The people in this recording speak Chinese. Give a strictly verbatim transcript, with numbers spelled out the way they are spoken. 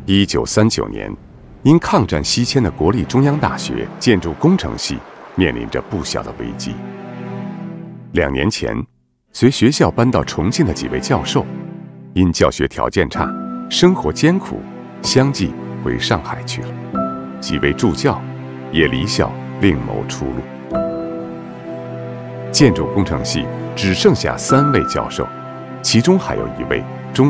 一九三九年，因抗战西迁的国立中央大学建筑工程系面临着不小的危机。两年前，随学校搬到重庆的几位教授，因教学条件差，生活艰苦，相继回上海去了。几位助教也离校另谋出路。建筑工程系只剩下三位教授，其中还有一位